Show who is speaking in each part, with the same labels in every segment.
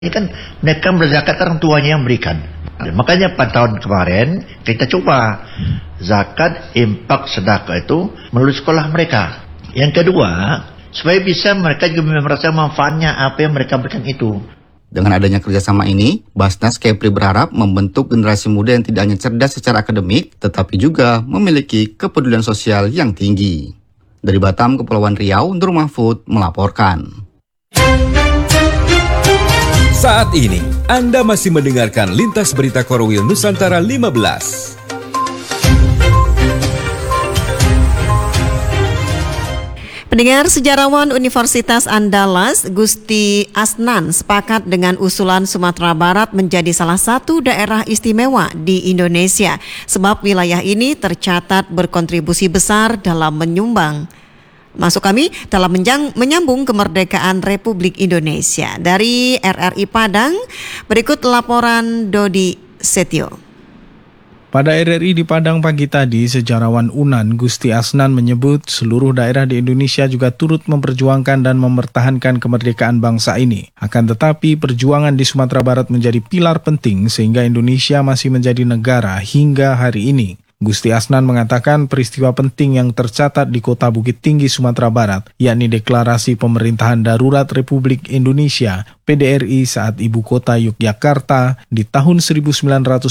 Speaker 1: Ini kan mereka berzakat, orang tuanya yang berikan. Makanya pada tahun kemarin kita coba zakat, infak, sedekah itu melalui sekolah mereka. Yang kedua, supaya bisa mereka juga merasa manfaatnya apa yang mereka berikan itu.
Speaker 2: Dengan adanya kerjasama ini, Basnas Kepri berharap membentuk generasi muda yang tidak hanya cerdas secara akademik, tetapi juga memiliki kepedulian sosial yang tinggi. Dari Batam, Kepulauan Riau, Nur Mahfud melaporkan.
Speaker 3: Saat ini, Anda masih mendengarkan Lintas Berita Korwil Nusantara 15.
Speaker 4: Pendengar, sejarawan Universitas Andalas, Gusti Asnan, sepakat dengan usulan Sumatera Barat menjadi salah satu daerah istimewa di Indonesia, sebab wilayah ini tercatat berkontribusi besar dalam menyumbang menyambung kemerdekaan Republik Indonesia. Dari RRI Padang, berikut laporan Dodi Setio.
Speaker 5: Pada RRI di Padang pagi tadi, sejarawan UNAN Gusti Asnan menyebut seluruh daerah di Indonesia juga turut memperjuangkan dan mempertahankan kemerdekaan bangsa ini. Akan tetapi, perjuangan di Sumatera Barat menjadi pilar penting sehingga Indonesia masih menjadi negara hingga hari ini. Gusti Asnan mengatakan peristiwa penting yang tercatat di Kota Bukit Tinggi, Sumatera Barat, yakni Deklarasi Pemerintahan Darurat Republik Indonesia (PDRI) saat ibu kota Yogyakarta di tahun 1948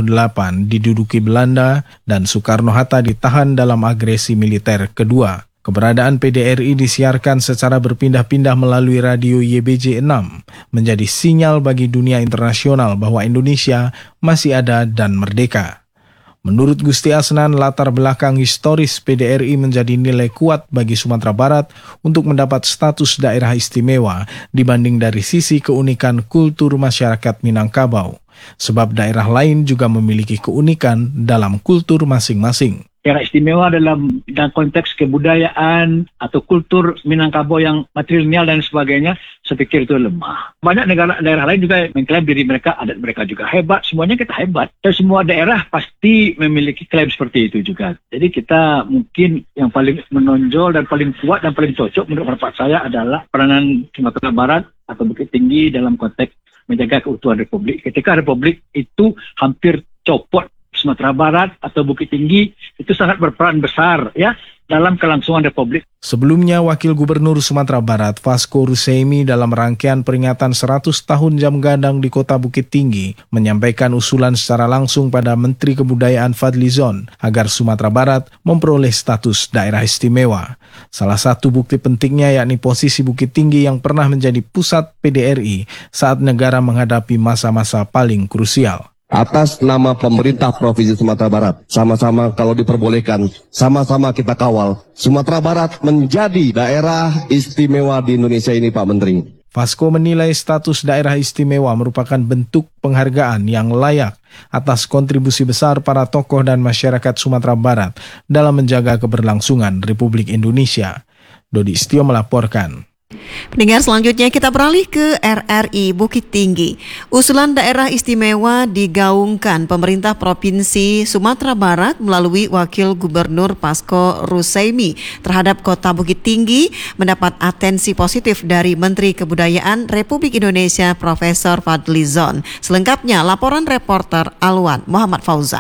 Speaker 5: diduduki Belanda dan Soekarno-Hatta ditahan dalam agresi militer kedua. Keberadaan PDRI disiarkan secara berpindah-pindah melalui radio YBJ 6, menjadi sinyal bagi dunia internasional bahwa Indonesia masih ada dan merdeka. Menurut Gusti Asnan, latar belakang historis PDRI menjadi nilai kuat bagi Sumatera Barat untuk mendapat status daerah istimewa dibanding dari sisi keunikan kultur masyarakat Minangkabau. Sebab daerah lain juga memiliki keunikan dalam kultur masing-masing.
Speaker 6: Daerah istimewa dalam konteks kebudayaan atau kultur Minangkabau yang matrilineal dan sebagainya, saya pikir itu lemah. Banyak daerah lain juga mengklaim diri mereka, adat mereka juga hebat, semuanya kita hebat. Dan semua daerah pasti memiliki klaim seperti itu juga. Jadi kita mungkin yang paling menonjol dan paling kuat dan paling cocok menurut pendapat saya adalah peranan Sumatera Barat atau Bukit Tinggi dalam konteks menjaga keutuhan Republik. Ketika Republik itu hampir copot, Sumatera Barat atau Bukit Tinggi itu sangat berperan besar ya dalam kelangsungan Republik.
Speaker 5: Sebelumnya, Wakil Gubernur Sumatera Barat Vasco Russeimi dalam rangkaian peringatan 100 tahun Jam Gadang di Kota Bukit Tinggi menyampaikan usulan secara langsung pada Menteri Kebudayaan Fadlizon agar Sumatera Barat memperoleh status daerah istimewa. Salah satu bukti pentingnya yakni posisi Bukit Tinggi yang pernah menjadi pusat PDRI saat negara menghadapi masa-masa paling krusial.
Speaker 7: Atas nama pemerintah Provinsi Sumatera Barat, sama-sama kalau diperbolehkan, sama-sama kita kawal Sumatera Barat menjadi daerah istimewa di Indonesia ini, Pak Menteri.
Speaker 5: Vasco menilai status daerah istimewa merupakan bentuk penghargaan yang layak atas kontribusi besar para tokoh dan masyarakat Sumatera Barat dalam menjaga keberlangsungan Republik Indonesia. Dodi Setio melaporkan.
Speaker 4: Pendengar, selanjutnya kita beralih ke RRI Bukit Tinggi. Usulan daerah istimewa digaungkan pemerintah Provinsi Sumatera Barat melalui Wakil Gubernur Vasco Russeimi terhadap Kota Bukit Tinggi mendapat atensi positif dari Menteri Kebudayaan Republik Indonesia Profesor Fadlizon. Selengkapnya laporan reporter Alwan Muhammad Fauzan.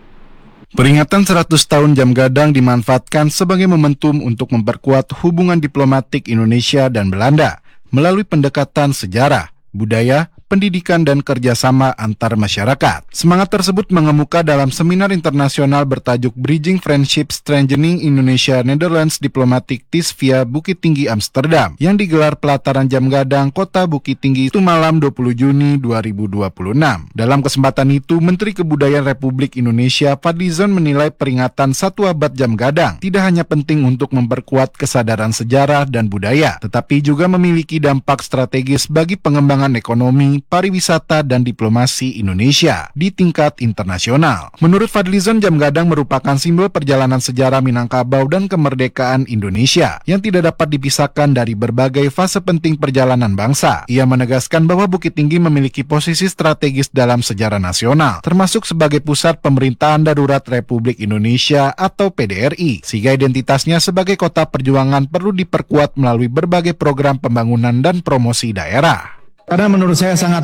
Speaker 8: Peringatan 100 tahun Jam Gadang dimanfaatkan sebagai momentum untuk memperkuat hubungan diplomatik Indonesia dan Belanda melalui pendekatan sejarah, budaya, pendidikan, dan kerjasama antar masyarakat. Semangat tersebut mengemuka dalam seminar internasional bertajuk Bridging Friendship Strengthening Indonesia-Netherlands Diplomatic Ties via Bukit Tinggi Amsterdam yang digelar pelataran Jam Gadang Kota Bukit Tinggi itu malam 20 Juni 2026. Dalam kesempatan itu, Menteri Kebudayaan Republik Indonesia Fadlizon menilai peringatan 1 abad Jam Gadang tidak hanya penting untuk memperkuat kesadaran sejarah dan budaya, tetapi juga memiliki dampak strategis bagi pengembangan ekonomi, pariwisata, dan diplomasi Indonesia di tingkat internasional. Menurut Fadlizon, Jam Gadang merupakan simbol perjalanan sejarah Minangkabau dan kemerdekaan Indonesia yang tidak dapat dipisahkan dari berbagai fase penting perjalanan bangsa. Ia menegaskan bahwa Bukit Tinggi memiliki posisi strategis dalam sejarah nasional, termasuk sebagai pusat pemerintahan darurat Republik Indonesia atau PDRI, sehingga identitasnya sebagai kota perjuangan perlu diperkuat melalui berbagai program pembangunan dan promosi daerah.
Speaker 9: Karena menurut saya sangat